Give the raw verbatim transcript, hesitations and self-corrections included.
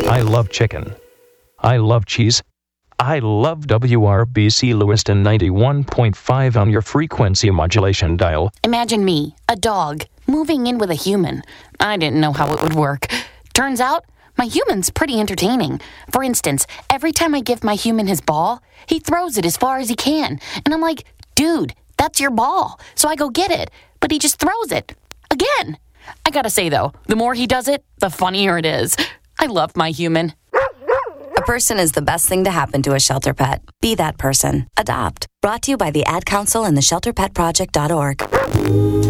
I love chicken. I love cheese. I love W R B C Lewiston ninety-one point five on your frequency modulation dial. Imagine me, a dog, moving in with a human. I didn't know how it would work. Turns out, my human's pretty entertaining. For instance, every time I give my human his ball, he throws it as far as he can. And I'm like, dude, that's your ball. So I go get it. But he just throws it. Again. I gotta say, though, the more he does it, the funnier it is. I love my human. A person is the best thing to happen to a shelter pet. Be that person. Adopt. Brought to you by the Ad Council and the shelter pet project dot org.